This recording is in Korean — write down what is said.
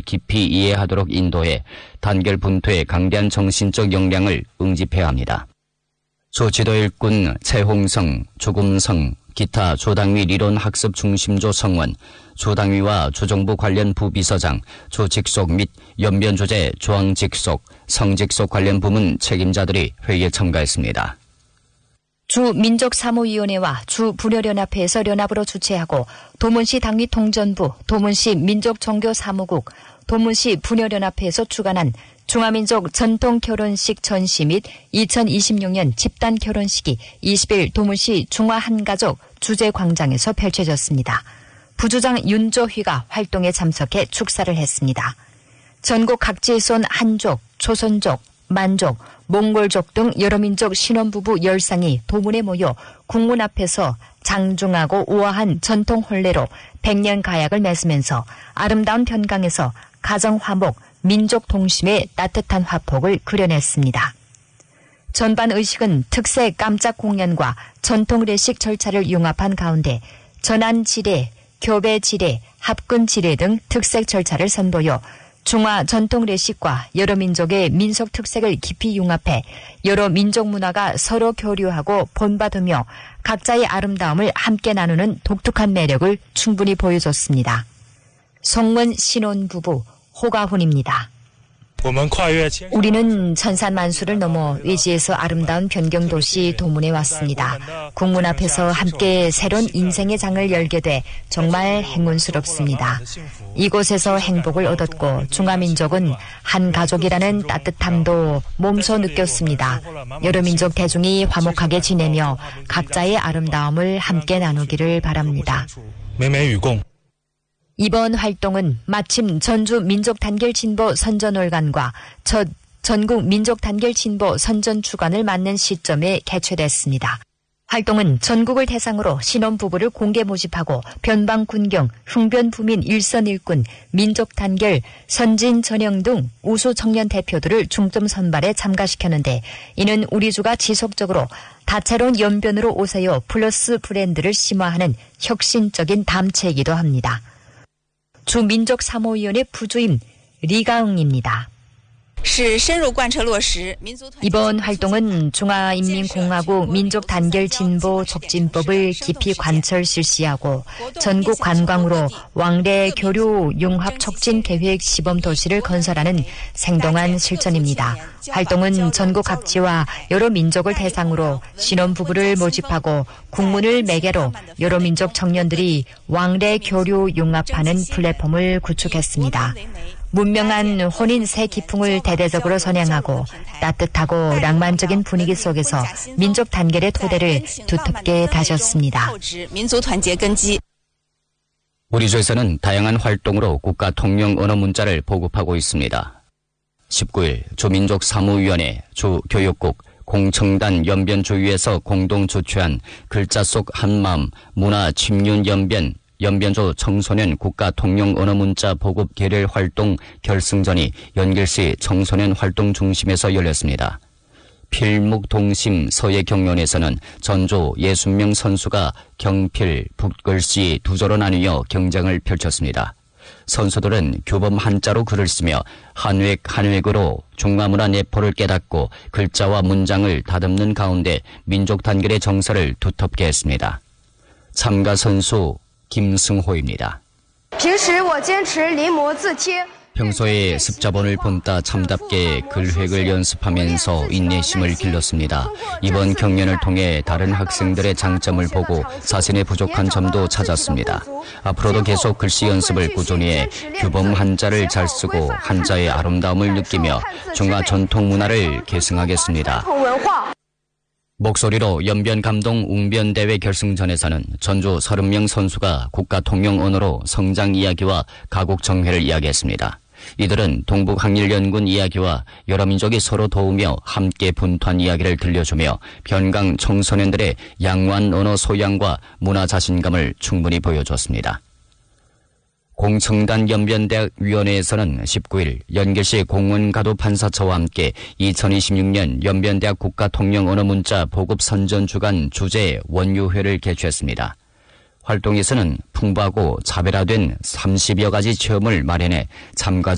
깊이 이해하도록 인도해 단결 분투에 강대한 정신적 역량을 응집해야 합니다. 조지도 일꾼 최홍성, 조금성, 기타 조당위 리론학습 중심조 성원, 조당위와 조정부 관련 부비서장, 조직속 및 연변조제 조항직속, 성직속 관련 부문 책임자들이 회의에 참가했습니다. 주 민족사무위원회와 주 불효연합회에서 연합으로 주최하고 도문시 당위 통전부, 도문시 민족종교사무국, 도문시 분효연합회에서 주관한 중화민족 전통결혼식 전시 및 2026년 집단결혼식이 20일 도문시 중화한가족 주제광장에서 펼쳐졌습니다. 부주장 윤조휘가 활동에 참석해 축사를 했습니다. 전국 각지에서 온 한족, 조선족, 만족, 몽골족 등 여러 민족 신혼부부 10쌍이 도문에 모여 국문 앞에서 장중하고 우아한 전통 혼례로 100년 가약을 맺으면서 아름다운 변강에서 가정화목, 민족 동심의 따뜻한 화폭을 그려냈습니다. 전반 의식은 특색 깜짝 공연과 전통 레식 절차를 융합한 가운데 전환지례, 교배지례, 합근지례 등 특색 절차를 선보여 중화 전통 레식과 여러 민족의 민속 특색을 깊이 융합해 여러 민족 문화가 서로 교류하고 본받으며 각자의 아름다움을 함께 나누는 독특한 매력을 충분히 보여줬습니다. 송문 신혼부부 호가훈입니다. 우리는 천산만수를 넘어 외지에서 아름다운 변경도시 도문에 왔습니다. 국문 앞에서 함께 새로운 인생의 장을 열게 돼 정말 행운스럽습니다. 이곳에서 행복을 얻었고 중화민족은 한 가족이라는 따뜻함도 몸소 느꼈습니다. 여러 민족 대중이 화목하게 지내며 각자의 아름다움을 함께 나누기를 바랍니다. 이번 활동은 마침 전주 민족단결진보 선전올간과 첫 전국 민족단결진보 선전주간을 맞는 시점에 개최됐습니다. 활동은 전국을 대상으로 신혼부부를 공개 모집하고 변방군경, 흥변부민 일선일꾼, 민족단결, 선진전형 등 우수 청년 대표들을 중점 선발에 참가시켰는데 이는 우리주가 지속적으로 다채로운 연변으로 오세요 플러스 브랜드를 심화하는 혁신적인 담체이기도 합니다. 주 민족사무위원회 부주임 리가응입니다. 이번 활동은 중화인민공화국 민족단결진보 촉진법을 깊이 관철 실시하고 전국 관광으로 왕래 교류 융합 촉진 계획 시범 도시를 건설하는 생동한 실천입니다. 활동은 전국 각지와 여러 민족을 대상으로 신혼부부를 모집하고 국문을 매개로 여러 민족 청년들이 왕래 교류 융합하는 플랫폼을 구축했습니다. 문명한 혼인 새 기풍을 대대적으로 선양하고 따뜻하고 낭만적인 분위기 속에서 민족 단결의 토대를 두텁게 다졌습니다. 우리 주에서는 다양한 활동으로 국가 통영 언어 문자를 보급하고 있습니다. 19일 주민족사무위원회, 주교육국, 공청단 연변주위에서 공동 주최한 글자 속 한마음 문화 침륜 연변조 청소년 국가 통영 언어 문자 보급 계례 활동 결승전이 연길시 청소년 활동 중심에서 열렸습니다. 필묵동심 서예경연에서는 전조 60명 선수가 경필, 붓글씨 두 조로 나뉘어 경쟁을 펼쳤습니다. 선수들은 규범 한자로 글을 쓰며 한획 한획으로 중화문화 내포를 깨닫고 글자와 문장을 다듬는 가운데 민족 단결의 정서를 두텁게 했습니다. 참가 선수 김승호입니다. 평소에 습자본을 본따 참답게 글획을 연습하면서 인내심을 길렀습니다. 이번 경연을 통해 다른 학생들의 장점을 보고 자신의 부족한 점도 찾았습니다. 앞으로도 계속 글씨 연습을 꾸준히 해 규범 한자를 잘 쓰고 한자의 아름다움을 느끼며 중화 전통 문화를 계승하겠습니다. 목소리로 연변감동 웅변대회 결승전에서는 전주 30명 선수가 국가 통영 언어로 성장 이야기와 가국 정회를 이야기했습니다. 이들은 동북항일연군 이야기와 여러 민족이 서로 도우며 함께 분투한 이야기를 들려주며 변강 청소년들의 양호한 언어 소양과 문화 자신감을 충분히 보여줬습니다. 공청단 연변대학위원회에서는 19일 연길시 공원가도판사처와 함께 2026년 연변대학 국가통영언어문자 보급선전주간 주제 원유회를 개최했습니다. 활동에서는 풍부하고 차별화된 30여 가지 체험을 마련해 참가자